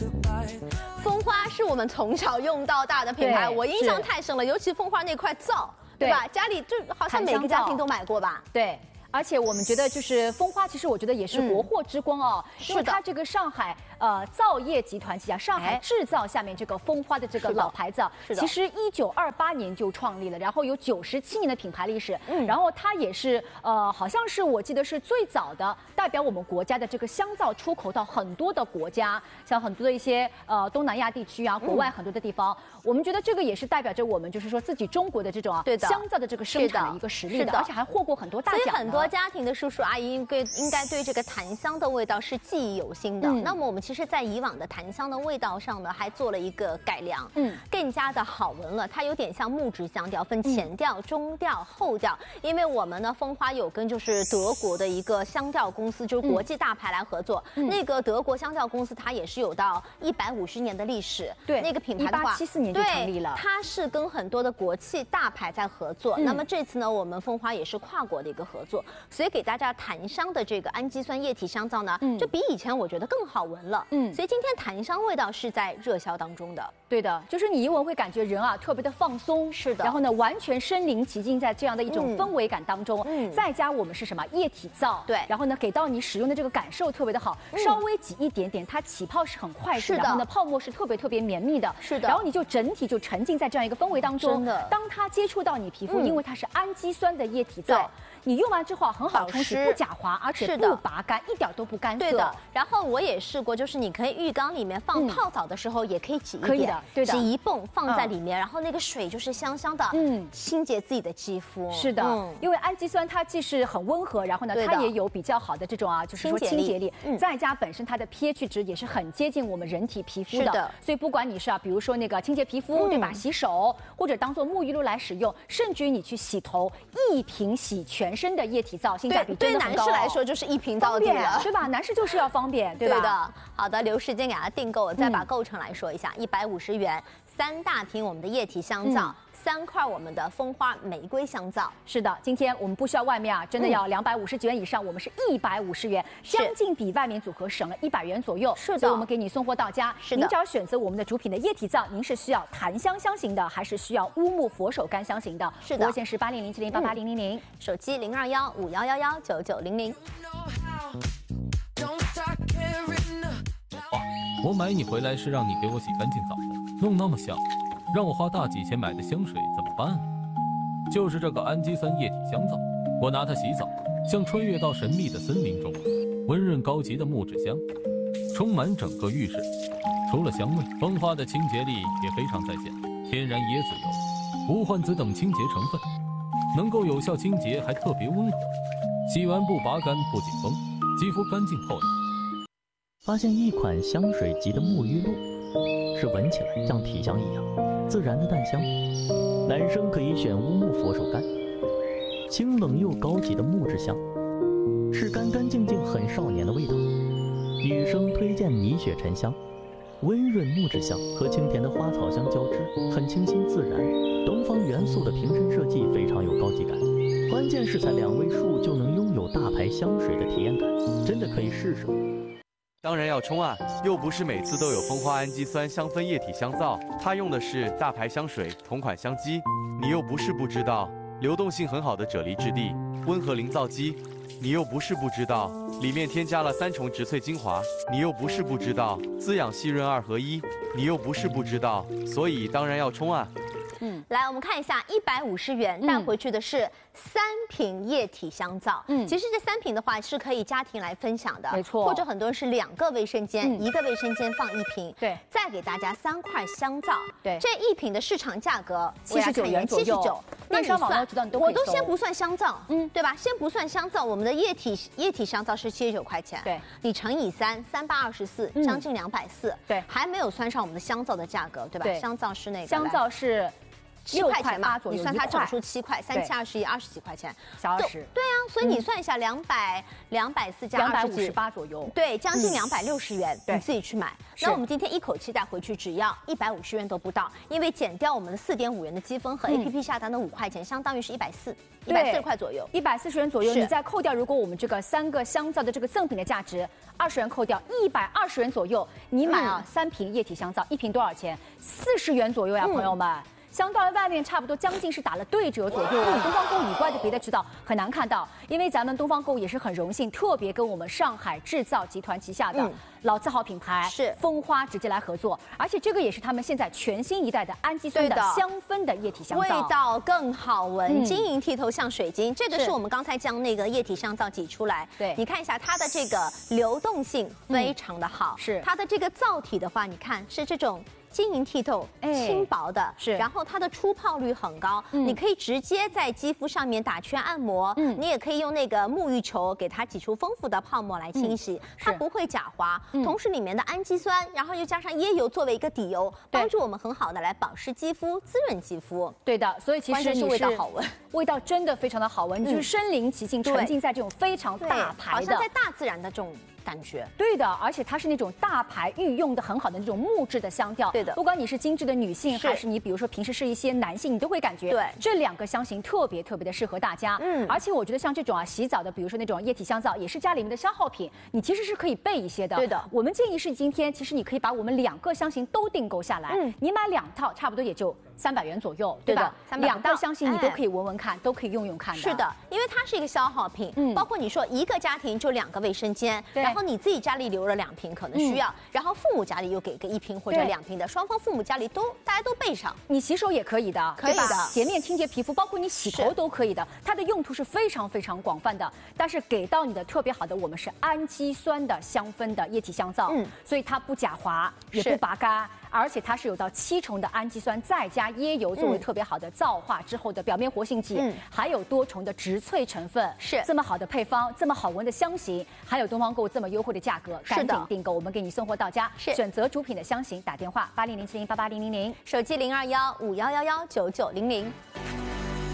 蜂花是我们从小用到大的品牌，我印象太深了，尤其蜂花那块皂，对吧？家里就好像每个家庭都买过吧？ 对。而且我们觉得，就是蜂花，其实我觉得也是国货之光哦，因为它这个上海造业集团旗下上海制造下面这个蜂花的这个老牌子，其实1928年就创立了，然后有97年的品牌历史，然后它也是好像是我记得是最早的代表我们国家的这个香皂出口到很多的国家，像很多的一些东南亚地区啊，国外很多的地方，我们觉得这个也是代表着我们就是说自己中国的这种香皂的这个生产的一个实力的，而且还获过很多大奖。 很多家庭的叔叔阿姨应该对这个檀香的味道是记忆犹新的。那么我们其实，在以往的檀香的味道上呢，还做了一个改良，更加的好闻了。它有点像木质香调，分前调、中调、后调。因为我们呢，蜂花有跟就是德国的一个香调公司，就是国际大牌来合作。那个德国香调公司，它也是有到150年的历史。 对， 那个品牌的话 ，1874年就成立了。 它是跟很多的国际大牌在合作。那么这次呢，我们蜂花也是跨国的一个合作，所以给大家檀香的这个氨基酸液体香皂呢，就比以前我觉得更好闻了。所以今天檀香味道是在热销当中的。 对的，就是你一闻会感觉人啊特别的放松，是的。然后呢，完全身临其境在这样的一种氛围感当中。再加我们是什么液体皂？对。然后呢，给到你使用的这个感受特别的好，稍微挤一点点，它起泡是很快速，然后呢，泡沫是特别绵密的。是的。然后你就整体就沉浸在这样一个氛围当中。真的。当它接触到你皮肤，因为它是氨基酸的液体皂。你用完之后很好冲洗，不假滑，而且不拔干，一点都不干涩。对的。然后我也试过，就是你可以浴缸里面放泡澡的时候，也可以挤一点，可以的，对的，挤一泵放在里面，然后那个水就是香香的，清洁自己的肌肤。是的，因为氨基酸它既是很温和，然后呢，它也有比较好的这种就是说清洁力，再加本身它的 pH 值也是很接近我们人体皮肤的。所以不管你是比如说那个清洁皮肤，对吧？洗手或者当做沐浴露来使用，甚至于你去洗头，一瓶洗全身的液体皂，性价比真的很高。对男士来说就是一瓶到底了，对吧？男士就是要方便，对吧？对的。好的，留时间给大家订购，我再把构成来说一下：150元，3大瓶我们的液体香皂。3块我们的蜂花玫瑰香皂。是的，今天我们不需要外面啊，真的要250元以上，我们是150元，将近比外面组合省了100元左右。是的，所以我们给你送货到家。是的，您只要选择我们的主品的液体皂，您是需要檀香香型的，还是需要乌木佛手柑香型的？是的，国线是8007088000，手机0215119900。 我买你回来是让你给我洗干净澡的，弄那么香。让我花大几千买的香水怎么办？就是这个氨基酸液体香皂，我拿它洗澡，像穿越到神秘的森林中，温润高级的木质香，充满整个浴室。除了香味，蜂花的清洁力也非常在线，天然椰子油、无患子等清洁成分，能够有效清洁，还特别温和。洗完不拔干不紧绷，肌肤干净透亮。 发现一款香水级的沐浴露，是闻起来像体香一样自然的淡香，男生可以选乌木佛手柑，清冷又高级的木质香，是干干净净很少年的味道。女生推荐泥雪沉香，温润木质香和清甜的花草香交织，很清新自然。东方元素的瓶身设计非常有高级感，关键是才2位数就能拥有大牌香水的体验感，真的可以试试。 当然要冲啊！又不是每次都有蜂花氨基酸香氛液体香皂，它用的是大牌香水同款香基。你又不是不知道，流动性很好的啫喱质地温和灵皂基。你又不是不知道，里面添加了3重植萃精华。你又不是不知道，滋养细润2合1。你又不是不知道，所以当然要冲啊！ 来，我们看一下150元带回去的是3瓶液体香皂。其实这3瓶的话是可以家庭来分享的，没错。或者很多人是2个卫生间，1个卫生间放1瓶，对。再给大家3块香皂，对。这1瓶的市场价格 79元左右，79。 那你算，我都先不算香皂，对吧？先不算香皂，我们的液体香皂是79块钱，对。你乘以3，3824，将近240，对。还没有算上我们的香皂的价格，对吧？对。香皂是那个， 香皂是 7块钱嘛， 左右， 你算它整数7块，3、7、21，20几块钱， 小20。 对啊，所以你算一下，240加 258左右， 对，将近260元，你自己去买。那我们今天一口气带回去，只要150元都不到，因为减掉我们的4.5元的积分和 APP 下单的5块钱，相当于是140块左右 ，140元左右。你再扣掉，如果我们这个3个香皂的这个赠品的价值，20元扣掉，120元左右，你买啊3瓶液体香皂，1瓶多少钱？40元左右呀，朋友们。相当于外面差不多将近是打了对折左右。东方购物以外的别的渠道很难看到，因为咱们东方购物也是很荣幸，特别跟我们上海制造集团旗下的老字号品牌是蜂花直接来合作，而且这个也是他们现在全新一代的氨基酸的香氛的液体香皂， 味道更好闻，晶莹剔透像水晶。这个是我们刚才将那个液体香皂挤出来， 对， 你看一下它的这个流动性非常的好， 是它的这个皂体的话，你看是这种。晶莹剔透、轻薄的， 是， 然后它的出泡率很高，你可以直接在肌肤上面打圈按摩，你也可以用那个沐浴球给它挤出丰富的泡沫来清洗，它不会假滑，同时里面的氨基酸，然后又加上椰油作为一个底油，帮助我们很好的来保湿肌肤、滋润肌肤。 对的，所以其实是味道好闻， 味道真的非常的好闻，你就是身临其境，沉浸在这种非常大牌的， 好像在大自然的这种感觉。 对的，而且它是那种大牌御用的很好的那种木质的香调。 对的， 不管你是精致的女性，还是你比如说平时是一些男性，你都会感觉这2个香型特别的适合大家。而且我觉得像这种啊洗澡的，比如说那种液体香皂，也是家里面的消耗品，你其实是可以备一些的。 对的， 我们建议是今天其实你可以把我们2个香型都订购下来，你买2套差不多也就300元左右，对吧？2个香型你都可以闻闻看，都可以用看的。 是的，因为它是一个消耗品，包括你说一个家庭就2个卫生间，然后你自己家里留了2瓶可能需要，然后父母家里又给个1瓶或者2瓶的，双方父母家里大家都备上。 你洗手也可以的， 可以的， 洁面清洁皮肤，包括你洗头都可以的。它的用途是非常广泛的，但是给到你的特别好的，我们是氨基酸的香氛的液体香皂，所以它不假滑，也不拔干。而且它是有到7重的氨基酸，再加椰油作为特别好的皂化之后的表面活性剂，还有多重的植萃成分， 是这么好的配方，这么好闻的香型，还有东方购物这么优惠的价格，赶紧订购，我们给你送货到家。选择主品的香型，打电话8007088000， 手机0215111990。